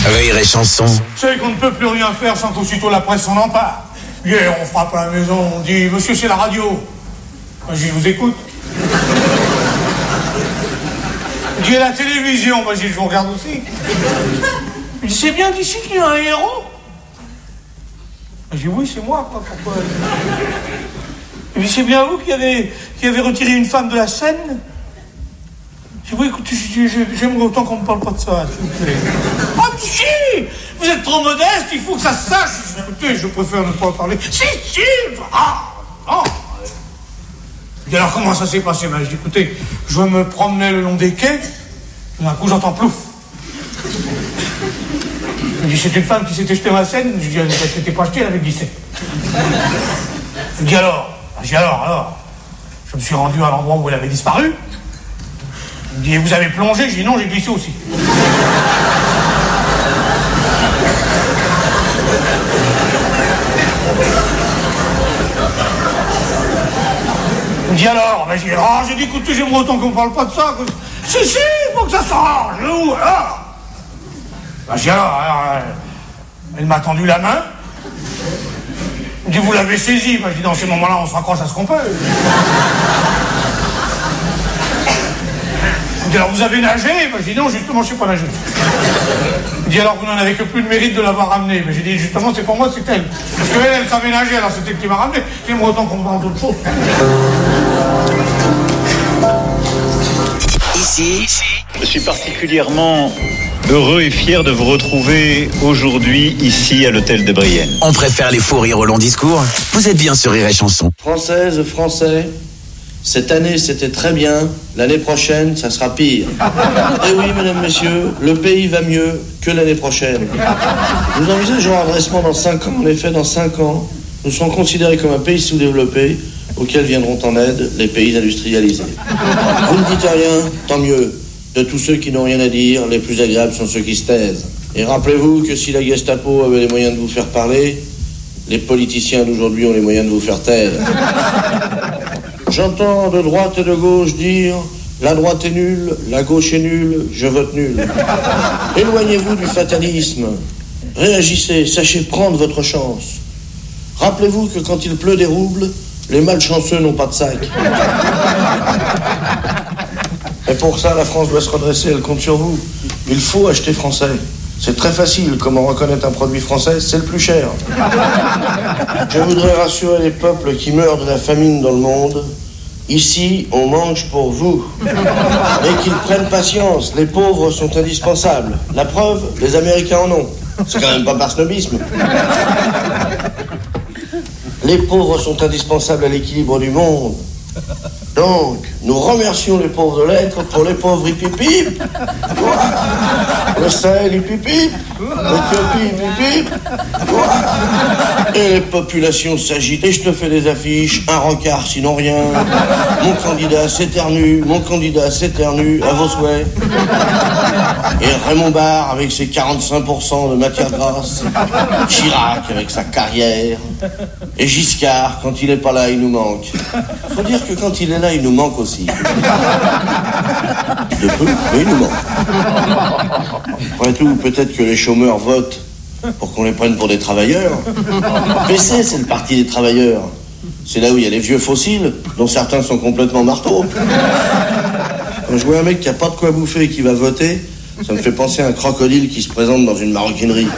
Rire et chanson. C'est qu'on ne peut plus rien faire sans qu'aussitôt la presse s'en empare. Hier, on frappe à la maison, on dit « Monsieur, c'est la radio ». Moi, je dis « Je vous écoute ». Il dit « La télévision ». Moi, je dis « Je vous regarde aussi ». Il dit « C'est bien d'ici qu'il y a un héros ». Je dis « Oui, c'est moi, quoi, pourquoi ?» Il dit « C'est bien vous qui avez retiré une femme de la scène ?» Je dis « Oui, écoutez, j'aimerais autant qu'on ne me parle pas de ça, s'il vous plaît. » « Ah, si, vous êtes trop modeste, il faut que ça se sache. » Je dis « Écoutez, je préfère ne pas en parler. »« Si, ah, non. » Je dis « Alors, comment ça s'est passé ?» Je dis « Écoutez, je me promenais le long des quais, d'un coup, j'entends plouf. » Il dit « C'est une femme qui s'était jetée dans la Seine. » Je dis « Elle ne s'était pas jetée, elle avait glissé. » Il dit « Alors. » Je dis « Alors. » Je me suis rendu à l'endroit où elle avait disparu. Il me dit « Vous avez plongé ?» Je dis « Non, j'ai glissé aussi. » Il me dit « Alors ?» J'ai dit « Écoutez, j'aimerais autant qu'on ne parle pas de ça. » Si, il faut que ça s'arrange. Où alors ? Je dis « Alors, elle m'a tendu la main. » Il me dit « Vous l'avez saisie ?» Je dis « Dans ces moments-là, on se raccroche à ce qu'on peut. » Il me dit « Alors, vous avez nagé ?» Je dis « Non, justement, je ne sais pas nager. » Il dit « Alors, vous n'en avez que plus de mérite de l'avoir ramenée. » J'ai dit « Justement, c'est pour moi, c'est elle. Parce qu'elle, elle savait nager, alors c'est elle qui m'a ramené. J'aimerais autant qu'on me parle d'autre chose. » Ici, je suis particulièrement heureux et fier de vous retrouver aujourd'hui ici à l'hôtel de Brienne. on préfère les fous rires au long discours. Vous êtes bien sur Rire et chanson. Françaises, Français, cette année c'était très bien, l'année prochaine ça sera pire. Eh oui, mesdames, messieurs, le pays va mieux que l'année prochaine. Nous envisageons un redressement dans 5 ans. En effet, dans 5 ans, nous serons considérés comme un pays sous-développé auquel viendront en aide les pays industrialisés. Vous ne dites rien, tant mieux. De tous ceux qui n'ont rien à dire, les plus agréables sont ceux qui se taisent. Et rappelez-vous que si la Gestapo avait les moyens de vous faire parler, les politiciens d'aujourd'hui ont les moyens de vous faire taire. J'entends de droite et de gauche dire « La droite est nulle, la gauche est nulle, je vote nul ». Éloignez-vous du fatalisme. Réagissez, sachez prendre votre chance. Rappelez-vous que quand il pleut des roubles, les malchanceux n'ont pas de sac. Et pour ça, la France doit se redresser, elle compte sur vous. Il faut acheter français. C'est très facile. Comment reconnaître un produit français? C'est le plus cher. Je voudrais rassurer les peuples qui meurent de la famine dans le monde. Ici, on mange pour vous. Et qu'ils prennent patience. Les pauvres sont indispensables. La preuve, les Américains en ont. C'est quand même pas par snobisme. Les pauvres sont indispensables à l'équilibre du monde. Donc, nous remercions les pauvres de l'être pour les pauvres hipipip. Le Sahel hipipip. L'Éthiopie hipipip. Et les populations s'agitent. Et je te fais des affiches, un rencard sinon rien. Mon candidat s'éternue, à vos souhaits. Et Raymond Barre avec ses 45% de matière grasse. Chirac avec sa carrière. Et Giscard, quand il n'est pas là, il nous manque. Faut dire que quand il est là, il nous manque aussi. De peu, mais il nous manque. Après tout, peut-être que les chômeurs votent pour qu'on les prenne pour des travailleurs. PC, c'est le parti des travailleurs. C'est là où il y a les vieux fossiles, dont certains sont complètement marteaux. Quand je vois un mec qui a pas de quoi bouffer et qui va voter, ça me fait penser à un crocodile qui se présente dans une maroquinerie.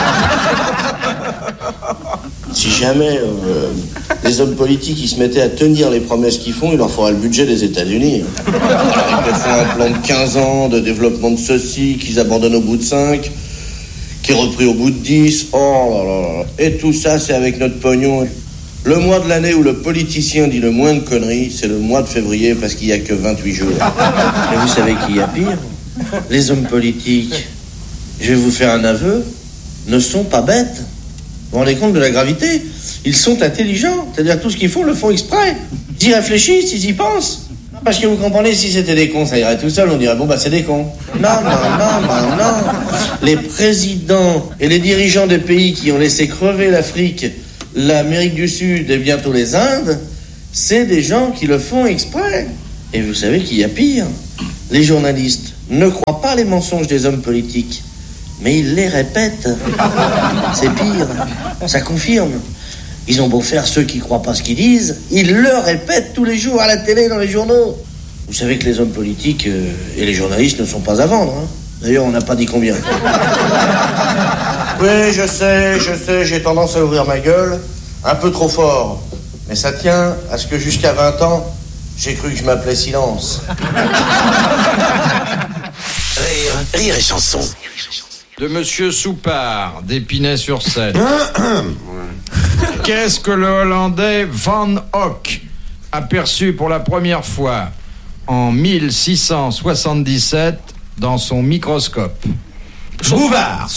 Si jamais les hommes politiques ils se mettaient à tenir les promesses qu'ils font, il leur faudra le budget des États-Unis. Alors ils font un plan de 15 ans de développement de ceci, qu'ils abandonnent au bout de 5, qui est repris au bout de 10. Oh là là là. Et tout ça, c'est avec notre pognon. Le mois de l'année où le politicien dit le moins de conneries, c'est le mois de février parce qu'il n'y a que 28 jours. Et vous savez qui y a pire? Les hommes politiques, je vais vous faire un aveu, ne sont pas bêtes. Vous vous rendez compte de la gravité? Ils sont intelligents, c'est-à-dire tout ce qu'ils font, le font exprès. Ils y réfléchissent, ils y pensent. Parce que vous comprenez, si c'était des cons, ça irait tout seul, on dirait, bon bah c'est des cons. Non. Les présidents et les dirigeants des pays qui ont laissé crever l'Afrique, l'Amérique du Sud et bientôt les Indes, c'est des gens qui le font exprès. Et vous savez qu'il y a pire. Les journalistes ne croient pas les mensonges des hommes politiques. mais ils les répètent. C'est pire, ça confirme. Ils ont beau faire ceux qui croient pas ce qu'ils disent, ils le répètent tous les jours à la télé, dans les journaux. Vous savez que les hommes politiques et les journalistes ne sont pas à vendre, hein. D'ailleurs, on n'a pas dit combien. Oui, je sais, j'ai tendance à ouvrir ma gueule un peu trop fort. Mais ça tient à ce que jusqu'à 20 ans, j'ai cru que je m'appelais Silence. Rire et chanson. De Monsieur Soupard, d'Épinay-sur-Seine. Qu'est-ce que le Hollandais Van Hock a perçu pour la première fois en 1677 dans son microscope? Bouvard.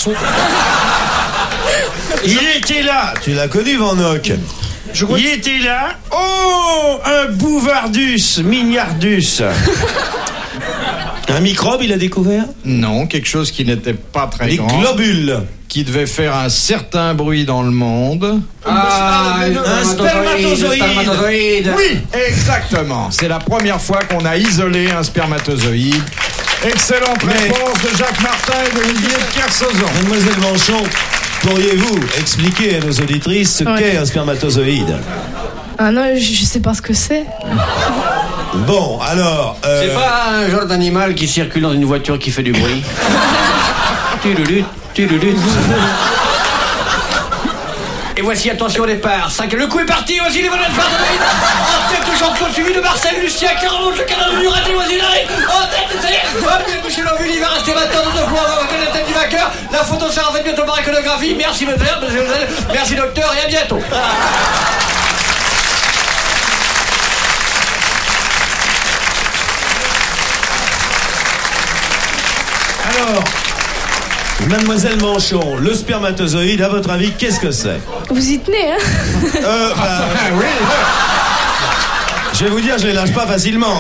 Il était là. Tu l'as connu, Van Hock? Il était là. Oh, un bouvardus, mignardus. Un microbe, il a découvert? Non, quelque chose qui n'était pas très Des grand. globules. Qui devait faire un certain bruit dans le monde. Un spermatozoïde. Oui, exactement. C'est la première fois qu'on a isolé un spermatozoïde. Excellente réponse de Jacques Martin et d'Olivier Kersauzon. Mademoiselle Manchon, pourriez-vous expliquer à nos auditrices ce qu'est un spermatozoïde? Ah non, je sais pas ce que c'est. Bon, alors... C'est pas un genre d'animal qui circule dans une voiture qui fait du bruit. Et voici, attention au départ. 5, le coup est parti, voici les volets de Spermatozoïde. En tête, le champion suivi de Marcel Lucien qui remonte le canal du raté, voici il arrive. En tête, ça y est, hop, il a touché l'ovule, il va rester maintenant dans 2 fois, on va voir la tête du vainqueur. La photo sera faite bientôt par iconographie. Merci notaire, merci docteur et à bientôt. Alors, Mademoiselle Manchon, le spermatozoïde, à votre avis, qu'est-ce que c'est? Vous y tenez, hein? Oui. Je vais vous dire, je les lâche pas facilement.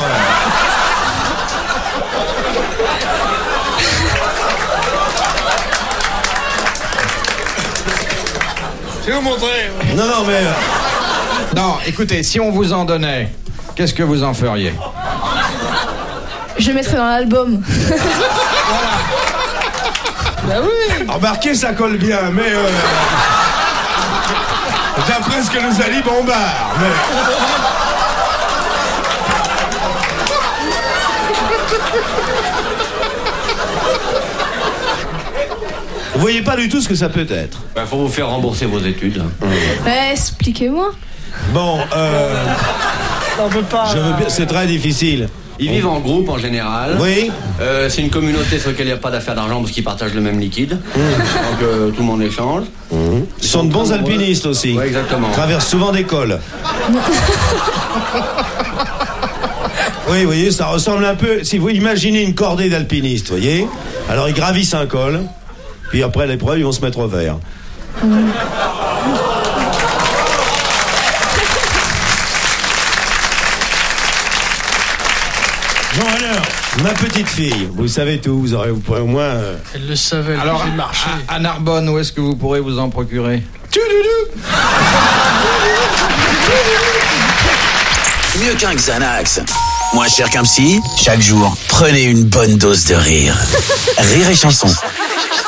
Je vais vous montrer. Non, mais... Non, écoutez, si on vous en donnait, qu'est-ce que vous en feriez? Je le mettrai dans l'album. Bah oui. Remarquez, ça colle bien, mais... D'après ce que nous a dit Bombard, mais... Vous voyez pas du tout ce que ça peut être. Bah, faut vous faire rembourser vos études. Expliquez-moi. Bon, On peut pas. je veux bien, c'est très difficile. Ils vivent en groupe en général. Oui. C'est une communauté sur laquelle il n'y a pas d'affaire d'argent parce qu'ils partagent le même liquide. Donc tout le monde échange. Ils sont de bons alpinistes aussi. Ouais, exactement. Ils traversent souvent des cols. Oui, vous voyez, ça ressemble un peu... Si vous imaginez une cordée d'alpinistes, vous voyez. Alors ils gravissent un col, puis après l'épreuve, ils vont se mettre au vert. Bon alors, ma petite fille, vous savez tout, vous pourrez au moins... Elle le savait, elle Alors, faisait marcher. à Narbonne, où est-ce que vous pourrez vous en procurer? Mieux qu'un Xanax. Moins cher qu'un psy. Chaque jour, prenez une bonne dose de rire. Rire et chanson.